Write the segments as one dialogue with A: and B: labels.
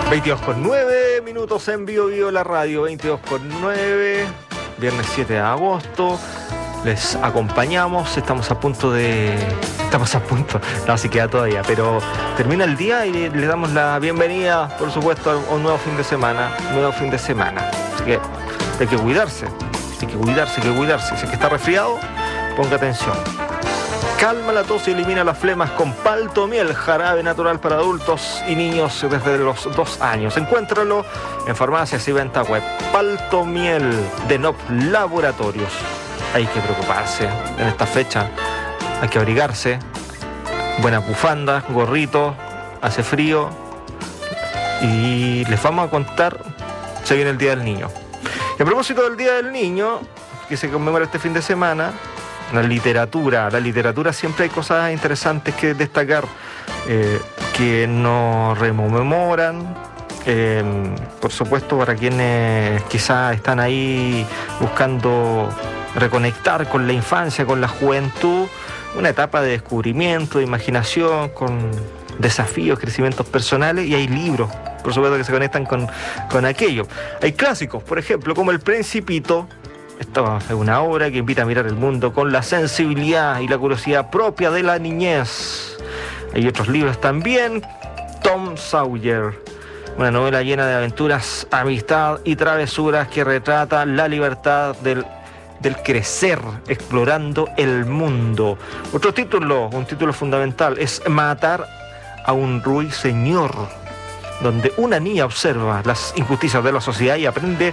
A: 22:09 en Vivo la radio, 22:09, viernes 7 de agosto, les acompañamos, estamos a punto, no, así queda todavía, pero termina el día y le damos la bienvenida, por supuesto, a un nuevo fin de semana, así que hay que cuidarse, si es que está resfriado, ponga atención. Calma la tos y elimina las flemas con Paltomiel, jarabe natural para adultos y niños desde los 2 años. Encuéntralo en farmacias y venta web. Paltomiel de NOP Laboratorios. Hay que preocuparse en esta fecha. Hay que abrigarse. Buenas bufandas, gorrito, hace frío. Y les vamos a contar, se viene el Día del Niño. Y a propósito del Día del Niño, que se conmemora este fin de semana, la literatura siempre hay cosas interesantes que destacar, que nos rememoran, por supuesto, para quienes quizás están ahí buscando reconectar con la infancia, con la juventud, una etapa de descubrimiento, de imaginación, con desafíos, crecimientos personales, y hay libros, por supuesto, que se conectan con aquello. Hay clásicos, por ejemplo, como El Principito. Esta es una obra que invita a mirar el mundo con la sensibilidad y la curiosidad propia de la niñez. Hay otros libros también. Tom Sawyer, una novela llena de aventuras, amistad y travesuras que retrata la libertad del crecer, explorando el mundo. Otro título, un título fundamental, es Matar a un ruiseñor, donde una niña observa las injusticias de la sociedad y aprende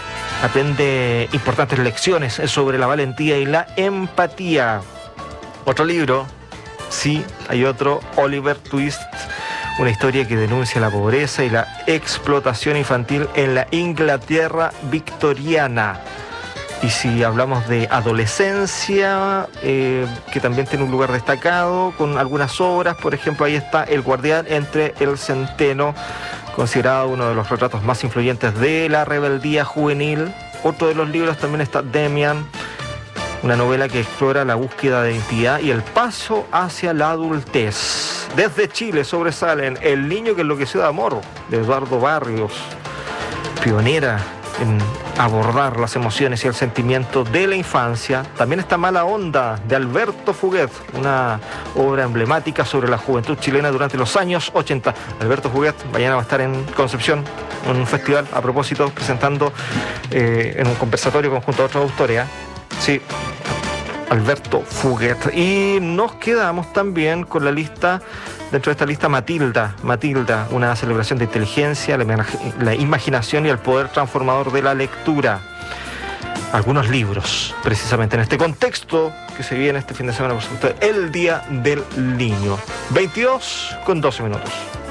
A: importantes lecciones sobre la valentía y la empatía. Otro libro, sí, hay otro, Oliver Twist, una historia que denuncia la pobreza y la explotación infantil en la Inglaterra victoriana. Y si hablamos de adolescencia, que también tiene un lugar destacado, con algunas obras, por ejemplo, ahí está El Guardián entre el Centeno, considerado uno de los retratos más influyentes de la rebeldía juvenil. Otro de los libros también está Demian, una novela que explora la búsqueda de identidad y el paso hacia la adultez. Desde Chile sobresalen El niño que enloqueció de amor, de Eduardo Barrios, pionera en abordar las emociones y el sentimiento de la infancia. También está Mala Onda, de Alberto Fuguet, una obra emblemática sobre la juventud chilena durante los años 80. Alberto Fuguet mañana va a estar en Concepción, en un festival, a propósito, presentando en un conversatorio conjunto a otros autores. Sí, Alberto Fuguet. Y nos quedamos también con la lista, dentro de esta lista, Matilda, una celebración de inteligencia, la imaginación y el poder transformador de la lectura. Algunos libros, precisamente en este contexto que se viene este fin de semana, por supuesto, el Día del Niño. 22:12.